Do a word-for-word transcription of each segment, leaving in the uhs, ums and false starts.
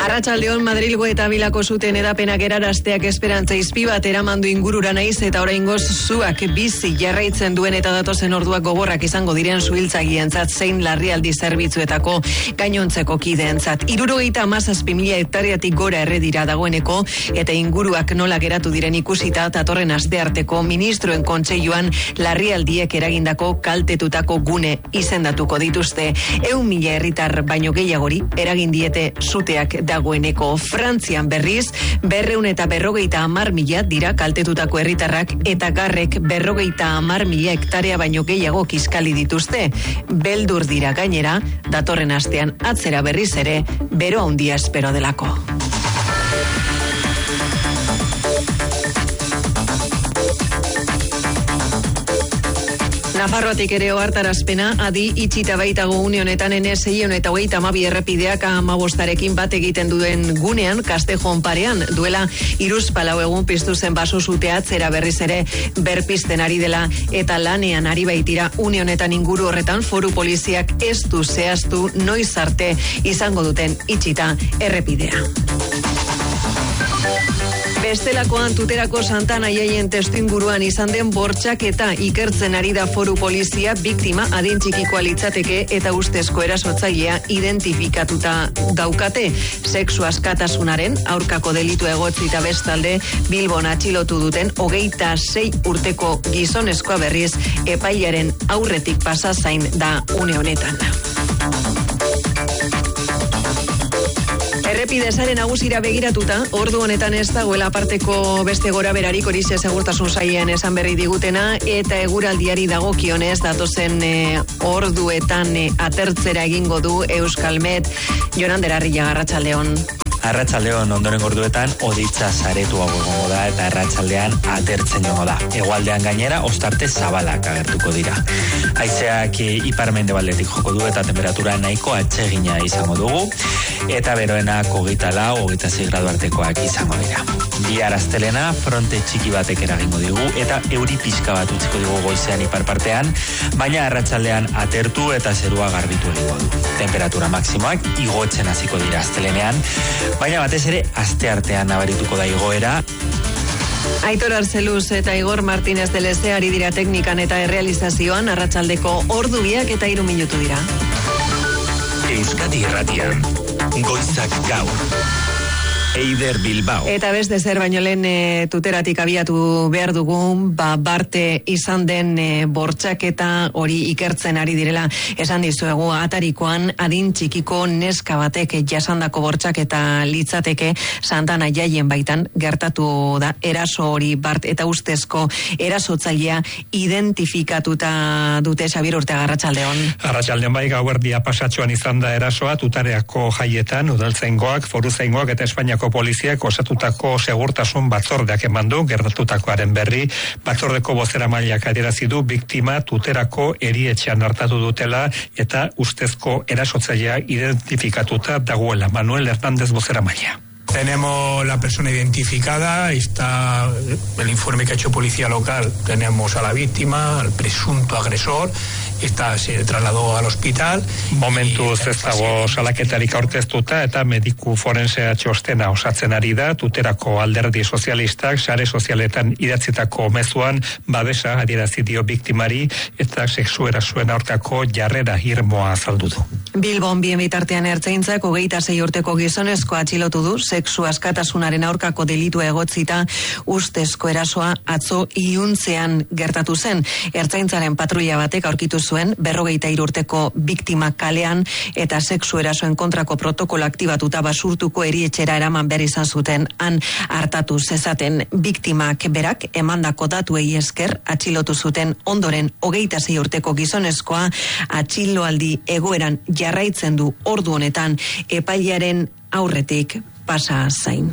Arratsaldeon Madrilgo eta Bilako zuten edapenak erarazteak esperantza izpi bat eramandu ingurura naiz eta oraingoz zuak bizi jarraitzen duen eta datozen orduak gogorrak izango diren suhiltzagientzat zein larrialdi zerbitzuetako gainontzeko kideentzat. hirurogeita hamazazpi mila hektareatik gora erredira dagoeneko eta inguruak nola geratu diren ikusita datorren astearteko ministroen kontseiluan larrialdiek eragindako kaltetutako gune izendatuko dituzte. Ehun mila herritar baino gehiagori eragin diete suteak dagoeneko. Frantzian berriz, berreun eta berrogeita hamar mila dira kaltetutako herritarrak eta garrek berrogeita hamar mila hektarea baino gehiago kiskali dituzte. Beldur dira gainera, datorren astean atzera berriz ere, bero handia espero delako. Nafarroatik ere ohartarazpena adi itxita baitago une honetan ene seiehun eta hogeita hamabi errepideak hamabostarekin bat egiten duen gunean Kastejon parean duela hiruzpalau egun piztu zen baso sutea atzera berriz ere berpizten ari dela eta lanean ari baitira une honetan inguru horretan foru poliziak ez du zehaztu noiz arte izango duten itxita errepidea. Bestelakoan Tuterako Santana jaien testuinguruan izan den bortxaketa ikertzen ari da foru polizia, biktima adin txikikoa litzateke eta ustezko erasotzailea identifikatuta daukate. Sexu askatasunaren aurkako delitu egotzita bestalde Bilbon atxilotu duten hogeita sei urteko gizonezkoa berriz epailaren aurretik pasa zain da une honetan. Errepide sare nagusira begiratuta, ordu honetan ez dagoela aparteko beste gora berarik horixe segurtasun sailean esan berri digutena eta eguraldiari dagokionez datozen e, orduetan e, atertzera egingo du Euskalmet. Jonander Arriaga, arratsaldeon. Arratsaldeon ondoren orduetan hodeitza saretuago egongo da eta arratsaldean atertzen joango da. Hegoaldean gainera ostarte zabalak agertuko dira. Haizeak ipar-mendebaldetik joko du eta temperatura nahiko atsegina izango dugu eta beroenak hogeita lau, hogeita sei gradu artekoak izango dira. Bihar astelena fronte txiki batek eragingo digu eta euri pixka bat utziko digu goizean ipar partean, baina arratsaldean atertu eta zerua garbitu egingo du. Temperatura maksimoak igotzen hasiko dira astelenean, baina batez ere asteartean nabarituko da igoera. Aitor Arzeluz eta Igor Martínez de Leze ari dira teknikan eta errealizazioan arratsaldeko ordu biak eta hiru minutu dira. Euskadi Irratian, goizak gaur. Eider Bilbao. Eta beste zer baino lehen e, Tuteratik abiatu behar dugun, ba, barte izan den e, bortxaketa hori ikertzen ari direla esan dizuegu atarikoan adin txikiko neska batek jasandako bortxaketa litzateke Santana jaien baitan gertatu da eraso hori bart eta ustezko erasotzailea identifikatuta dute. Xabier Urteaga, arratsaldeon. Arratsaldeon bai, gauerdia pasatxoan izan da erasoa Tutareako jaietan udaltzaingoak, foruzaingoak eta Espainiako poliziak osatutako segurtasun batzordeak eman du gertatutakoaren berri. Batzordeko bozeramaileak adierazi du biktima Tuterako erietxean hartatu dutela eta ustezko erasotzailea identifikatuta dagoela. Manuel Hernández, boceramailea. Tenemos la persona identificada, está el informe que ha hecho policía local, tenemos a la víctima, al presunto agresor, está, se trasladó al hospital. Momentuz ez dago salaketarik aurkeztuta eta mediku forensea txostena osatzen ari da. Tuterako alderdi sozialistak sare sozialetan idatzitako mezuan babesa adierazi dio biktimari eta sexuera zuen aurkako jarrera irmoa azaldu du. Bilbon bien bitartean ertzaintzak hogeita sei urteko gizonezko atxilotu du sexu askatasunaren aurkako delitua egotzita ustezko erasoa atzo iluntzean gertatu zen. Ertzaintzaren patrulla batek aurkitu zuen berrogeita hiru urteko biktima kalean eta sexu erasoen kontrako protokolo aktibatuta basurtuko erietxera eraman behar izan zuten han hartatu zezaten. Biktimak berak emandako datuei esker atxilotu zuten ondoren hogeita sei urteko gizonezkoa atxiloaldi egoeran jarraitzen du ordu honetan epailaren aurretik pasa zain.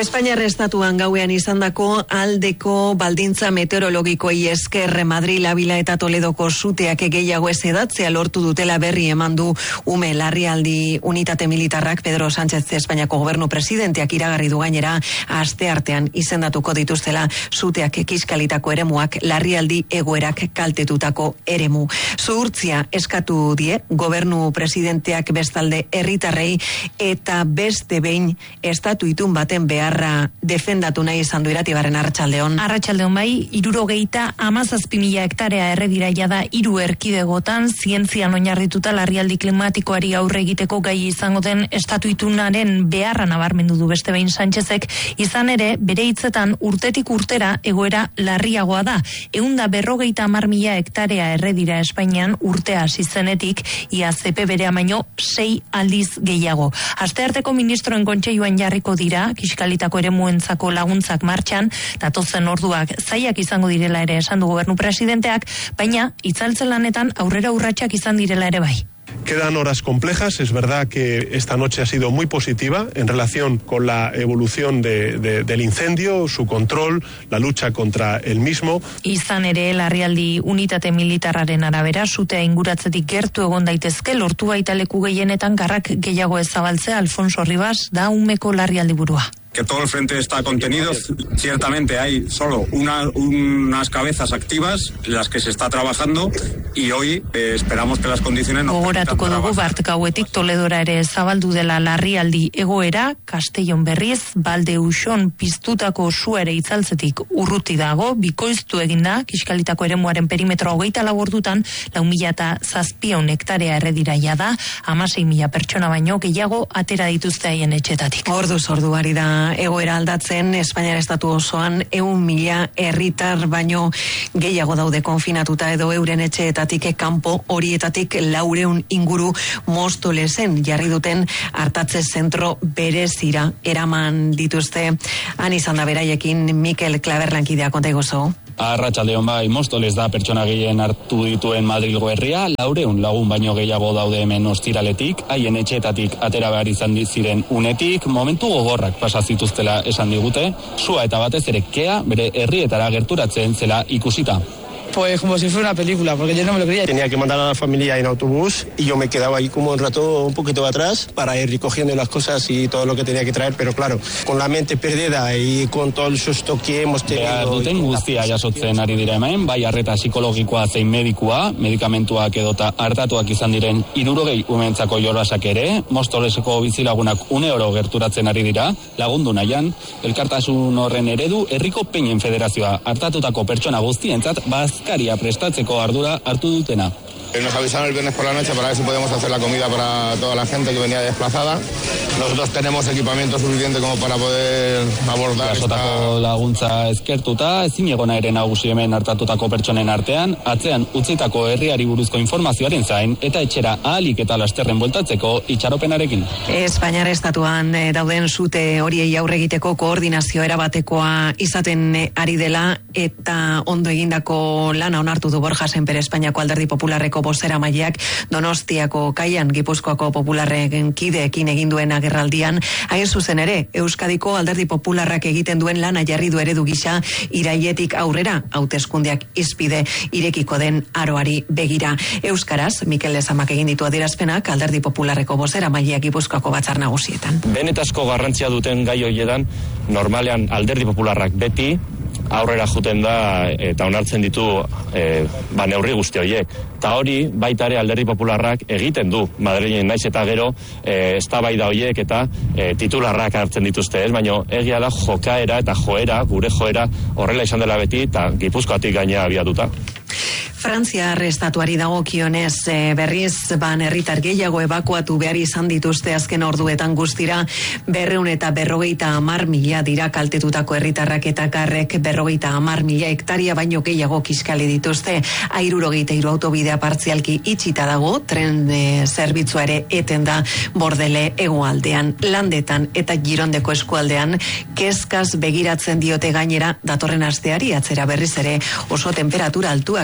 Espainiar estatuan gauean izandako aldeko baldintza meteorologikoi esker Madrid, Abila eta Toledoko suteak gehiago ez edatzea lortu dutela berri eman du ume larrialdi unitate militarrak. Pedro Sánchez Espainiako gobernu presidenteak iragarri du gainera asteartean izendatuko dituztela suteak kiskalitako eremuak larrialdi egoerak kaltetutako eremu. Zuhurtzia eskatu die gobernu presidenteak bestalde herritarrei eta beste behin estatu itun baten beharra defendatu nahi izan du Iratibarren. Arratsaldeon. Arratsaldeon bai, hirurogeita hamazazpi mila hektarea errediraia da hiru erkidegotan, zientzian oinarrituta larrialdi klimatikoari aurre egiteko gai izango den estatu itunaren beharra nabarmendu du beste behin Sánchezek. Izan ere, bere hitzetan urtetik urtera egoera larriagoa da. Ehunda berrogeita hamar mila hektarea erredira Espainian urtea hasi zenetik, ia Z P berea baino sei aldiz gehiago. Astearteko ministroen kontseiluan jarriko dira kiskalitako eremuentzako laguntzak martxan, datozen orduak zaiak izango direla ere esan du gobernu presidenteak, baina itzaltze lanetan aurrera urratsak izan direla ere bai. Quedan horas complejas, es verdad que esta noche ha sido muy positiva en relación con la evolución de, de, del incendio, su control, la lucha contra el mismo. Izan ere, larrialdi unitate militarraren arabera, sutea inguratzetik gertu egon daitezke, lortu baita leku gehienetan garrak gehiago ez zabaltzea. Alfonso Rivas da umeko larrialdi burua. Que todo el frente está contenido. Ciertamente hay solo una, unas cabezas activas, las que se está trabajando, y hoy eh, esperamos que las condiciones no permitan Gogoratuko dugu bart gauetik Toledora ere zabaldu dela larrialdi egoera, Castellon berriz, Balde Uxon piztutako su ere itzaltzetik urruti dago, bikoiztu eginda, kiskalitako eremuaren perimetro hogeita lau ordutan, lau mila eta zazpion hektarea errediraia da, hamasei mila pertsona baino gehiago atera dituzte haien etxetatik. Orduz orduari da egoera aldatzen, Espainiar estatu osoan ehun mila herritar baino gehiago daude konfinatuta edo euren etxeetatik kanpo, horietatik laureun inguru Mostolezen jarri duten artatze zentro berezira eraman dituzte. Han izan da beraiekin Mikel Klaberlankidea, konta iguzo. Arratsaldeon bai, Mostoles da pertsona gehien hartu dituen Madrilgo herria, laureun lagun baino gehiago daude hemen ostiraletik, haien etxeetatik atera behar izan ziren unetik, momentu gogorrak pasa zituztela esan digute, sua eta batez ere kea bere herrietara gerturatzen zela ikusita. Pues como si fuera una película, porque yo no me lo creía. Tenía que mandar a la familia en autobús y yo me quedaba ahí como un rato un poquito atrás para ir recogiendo las cosas y todo lo que tenía que traer, pero claro, con la mente perdida y con todo el susto que hemos tenido. Behar duten guztia jasotzen ari dira hemen, bai arreta psikologikoa zein medikua, medikamentuak edota hartatuak izan diren hirurogei umeentzako jolasak ere, Mostoleseko bizilagunak une oro gerturatzen ari dira, lagundu nahian, elkartasun horren eredu herriko peinen federazioa hartatutako pertsona guztientzat bazkaria prestatzeko ardura hartu dutena. Nos avisaron el viernes por la noche para ver si podemos hacer la comida para toda la gente que venía desplazada. Nosotros tenemos equipamiento suficiente como para poder abordar Jasotako laguntza eskertuta, ezin egona ere nagusi hemen hartatutako pertsonen artean, atzean utzitako herriari buruzko informazioaren zain, eta etxera ahalik eta lasterren bueltatzeko itxaropenarekin. Espainiar estatuan eh, dauden sute horiei aurre egiteko koordinazio erabatekoa izaten eh, ari dela, eta ondo egindako lana onartu du Borja Sémper Espainiako Alderdi Popularreko bozera maileak Donostiako kaian Gipuzkoako Popularren kideekin egin duen agerraldian. Hain zuzen ere, Euskadiko Alderdi Popularrak egiten duen lana jarri du eredu gisa irailetik aurrera hauteskundeak izpide irekiko den aroari begira. Euskaraz, Mikel Lezamak egin ditu adierazpenak Alderdi Popularreko bozera maileak Gipuzkoako batzar nagusietan. Benetazko garrantzia duten gai horietan, normalean Alderdi Popularrak beti aurrera juten da eta onartzen ditu e, ba, neurri guzti horiek. Eta hori baita ere Alderdi Popularrak egiten du Madrilen, naiz eta gero e, eztabaida horiek eta e, titularrak hartzen dituzte, ez? Baina egia da jokaera eta joera, gure joera horrela izan dela beti eta Gipuzkoatik gainera abiatuta. Frantziar estatuari dagokionez e, berriz ban herritar gehiago ebakuatu behar izan dituzte azken orduetan guztira, berreun eta berrogeita hamar mila dira kaltetutako herritarrak eta karrek berrogeita hamar mila hektaria baino gehiago kiskali dituzte. Hirurogeita hiru autobidea partzialki itxita dago, tren e, zerbitzua ere eten da Bordele hegoaldean, Landetan eta Girondeko eskualdean kezkaz begiratzen diote gainera datorren asteari, atzera berriz ere oso temperatura altuak espero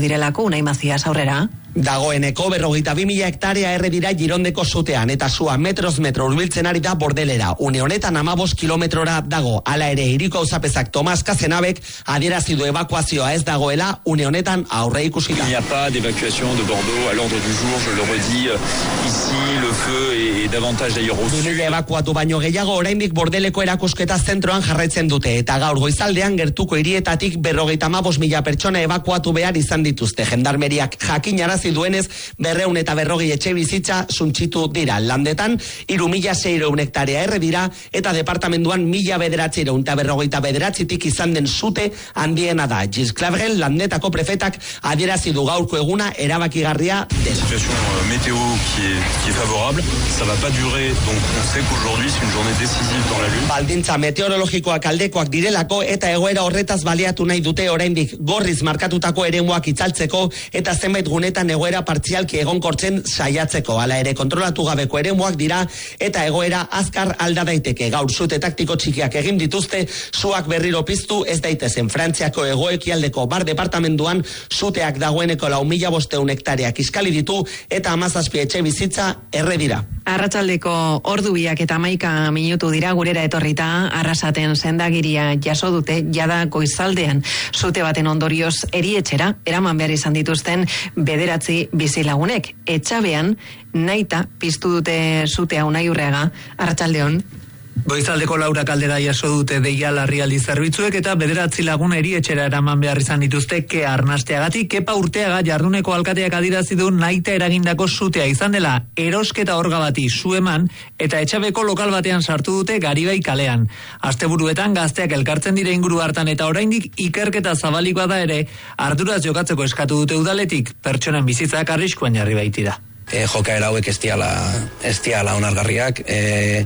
direlako. Unai Mazias, aurrera. Dagoeneko berrogeita bi mila hektarea erre dira Girondeko sutean eta sua metroz metro hurbiltzen ari da Bordelera. Une honetan hamabost kilometrora dago. Hala ere, hiriko auzapezak Tomas Kazenabek adierazi du ebakuazioa ez dagoela une honetan aurre ikusita. Il n'y a pas d'évacuation de Bordeaux à l'ordre du jour, je le redis. Ici, le feu est davantage d'ailleurs au sud. Dunila ebakuatu baino gehiago oraindik Bordeleko erakusketa zentroan jarraitzen dute eta gaur goizaldean gertuko hirietatik berrogeita hamabost mila pertsona ebakuatu behar izan dituzte. Jendarmeriak jakinarazi duenez berreun eta berrogei etxe bizitza suntxitu dira. Landetan, hiru mila seiehun hektarea erre dira eta departamenduan mila bederatziehun eta berrogeita bederatzitik izan den sute handiena da. Gilles Claverel, Landetako prefetak adierazi du gaurko eguna erabakigarria dela. Situation météo qui est, qui est favorable, ça va pas durer, donc on sait qu'aujourd'hui c'est une journée décisive dans la lutte. Baldintza meteorologikoak aldekoak direlako eta egoera horretaz baliatu nahi dute oraindik gorriz markatutako eremuak itzaltzeko eta zenbait gunetan egoera partzialki egonkortzen saiatzeko. Hala ere kontrolatu gabeko eremuak dira eta egoera azkar alda daiteke. Gaur sute taktiko txikiak egin dituzte, suak berriro piztu ez daitezen. Frantziako hegoekialdeko bar departamenduan suteak dagoeneko lau mila bosteun hektareak iskali ditu eta hamazazpi etxe bizitza erre dira. Arratsaldeko ordu biak eta hamaika minutu dira gurera etorrita. Arrasaten sendagiria jaso dute jada goizaldean sute baten ondorioz erietxera eraman behar izan dituzten bederatzi bizilagunek. Etxabean naita piztu dute sutea Unai Urreaga. Arratsaldeon. Goizaldeko Laura Kaldera jaso dute deia larrialdi zerbitzuek eta bederatzi lagun erietxera eraman behar izan dituzte ke arnasteagatik. Kepa Urteaga jarduneko alkateak adirazi du naita eragindako sutea izan dela erosketa orga bati su eman eta etxabeko lokal batean sartu dute Garibai kalean. Asteburuetan gazteak elkartzen dire inguru hartan eta oraindik ikerketa zabalikoa da ere arduraz jokatzeko eskatu dute udaletik, pertsonen bizitzak arriskuan jarri baitira. E, jokaera hauek ez diala, ez diala onargarriak, e,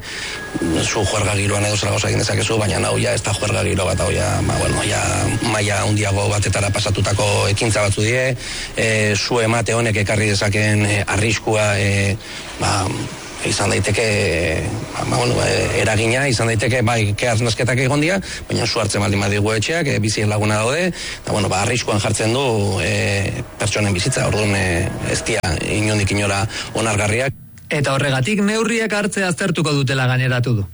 zu juerga giroan edo zera gozak indezakezu, baina hau ja ez da juerga giro bat, hau ja, ma, bueno, ja, maia hundiago batetara pasatutako ekintza batzu die, e, zu emate honek ekarri dezaken e, arriskua, e, ba, izan daiteke, ba, bueno, eragina, izan daiteke, bai, ke arnasketak egon dira, baina zu hartzen baldin badigu etxeak, e, bizien laguna daude, eta, bueno, ba, arriskuan jartzen du e, pertsonen bizitza, orduan e, ez dia inondik inora onargarriak. Eta horregatik neurriak hartzea aztertuko dutela gaineratu du.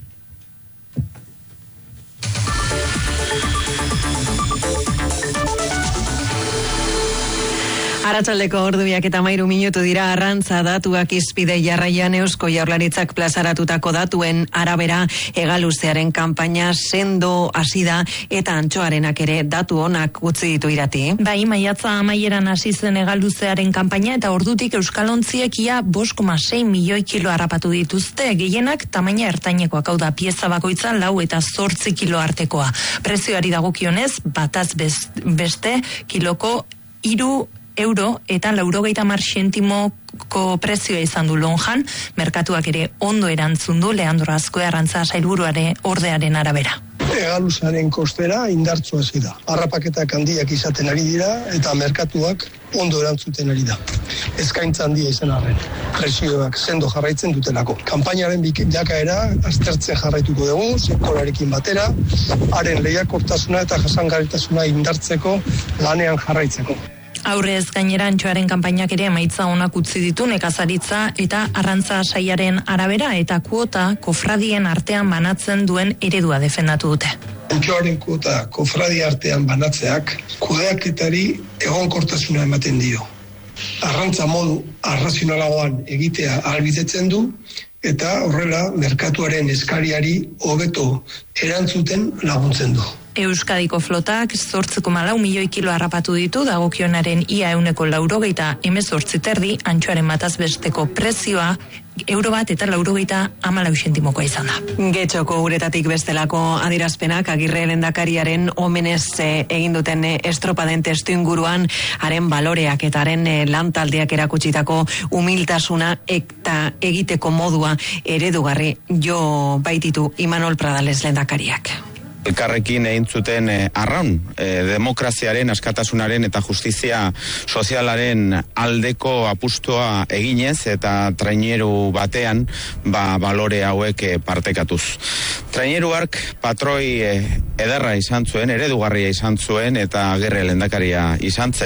Arratsaldeko ordubiak eta mairu minutu dira. Arrantza datuak izpide jarraian Eusko Jaurlaritzak plazaratutako datuen arabera hegaluzearen kanpaina sendo hasi da eta antxoarenak ere datu onak utzi ditu Irati. Bai, maiatza amaieran hasi zen hegaluzearen kanpaina eta ordutik euskalontziek ia bost koma sei milioi kilo harrapatu dituzte, gehienak tamaina ertainekoak, hau da pieza bakoitza lau eta zortzi kilo artekoa. Prezioari dagokionez, bataz beste kiloko hiru euro eta laurogeita hamar sentimoko prezioa izan du lonjan. Merkatuak ere ondo erantzun du Leandro Azkue Arrantza sailburuare ordearen arabera. Hegaluzaren kostera indartsu hasi da. Harrapaketak handiak izaten ari dira eta merkatuak ondo erantzuten ari da. Eskaintza handia izan arren. Prezioak sendo jarraitzen dutelako. Kanpainaren bilakaera aztertzen jarraituko dugu, sektorearekin batera, haren lehiakortasuna eta jasangarritasuna indartzeko lanean jarraitzeko. Aurrez gainera antxoaren kanpainak ere emaitza onak utzi ditu nekazaritza eta arrantza saiaren arabera eta kuota kofradien artean banatzen duen eredua defendatu dute. Antxoaren kuota kofradia artean banatzeak kudeaketari egonkortasuna ematen dio. Arrantza modu arrazionalagoan egitea ahalbidetzen du eta horrela merkatuaren eskariari hobeto erantzuten laguntzen du. Euskadiko flotak zortzi koma lau milioi kilo harrapatu ditu, dagokionaren ia ehuneko laurogeita hemezortzi terdi, antxoaren bataz besteko prezioa euro bat eta laurogeita hamalau sentimokoa izan da. Getxoko uretatik bestelako adirazpenak Agirre lehendakariaren omenez eh, egin duten eh, estropaden testu inguruan haren baloreak eta haren eh, lantaldeak erakutsitako humiltasuna eta egiteko modua eredugarri jo baititu Imanol Pradales lehendakariak. Elkarrekin egin zuten eh, arraun, eh, demokraziaren, askatasunaren eta justizia sozialaren aldeko apustua eginez eta traineru batean ba, balore hauek eh, partekatuz. Traineru hark patroi eh, ederra izan zuen, eredugarria izan zuen eta Agirre lehendakaria izan zen.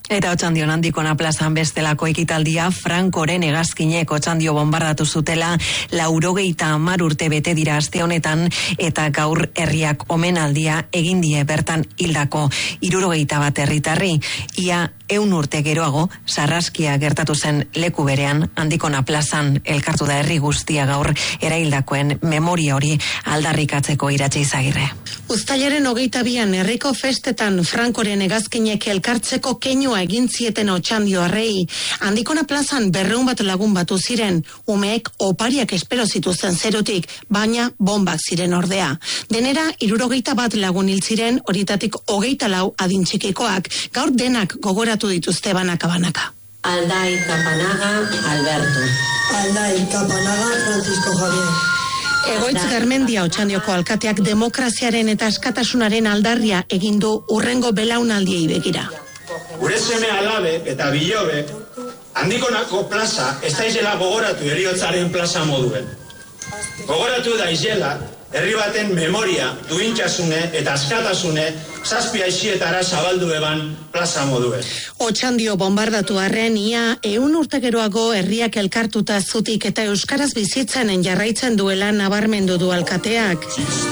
Eta Otxandion Andikona plazan bestelako ekitaldia Frankoren hegazkinek Otxandio bombardatu zutela laurogeita hamar urte bete dira aste honetan eta gaur herriak omenaldia egin die bertan hildako hirurogeita bat herritarri. Ia ehun urte geroago sarraskia gertatu zen leku berean Andikona plazan elkartu da herri guztia gaur eraildakoen memoria hori aldarrikatzeko Iratxe Izagirre. Uztailaren hogeita bian herriko festetan Frankoren hegazkinek elkartzeko keinua egin zieten Otxandioarrei. Andikona plazan berreun bat lagun batu ziren, umeek opariak espero zituzten zerutik, baina bombak ziren ordea. Denera, hirurogeita bat lagun hil ziren, horietatik hogeita lau adintxikikoak, gaur denak gogoratu dituzte banaka-banaka. Aldai Kapanaga, Alberto. Aldai Kapanaga, Francisco Javier. Egoitz Garmendia Otxandioko alkateak demokraziaren eta askatasunaren aldarria egin du urrengo belaunaldiei begira. Gure seme alabe eta bilobe, Andikonako plaza ez daizela gogoratu heriotzaren plaza moduen. Gogoratu daizela herri baten memoria, duintxasune eta askatasune zazpi aixietara zabaldu eban plaza moduen. Otxandio bombardatu arren ia ehun urte geroago herriak elkartuta zutik eta euskaraz bizitzanen jarraitzen duela nabarmendu du alkateak.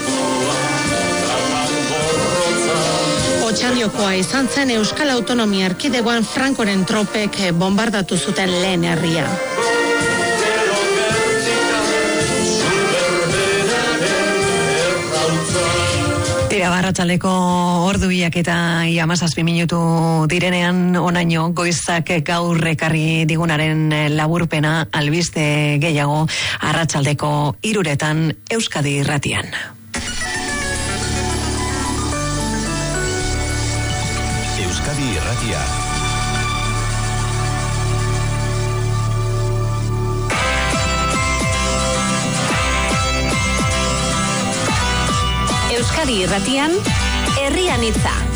Otxandiokoa izan zen Euskal Autonomia Erkidegoan Frankoren tropek bombardatu zuten lehen herria. Tira barratxaleko orduiak eta iamazazpi minutu direnean onaino goizak gaur ekarri digunaren laburpena albiste gehiago arratsaldeko hiruretan Euskadi Irratian. Euskadi Irratia. Euskadi Irratian, Herrian Hitza.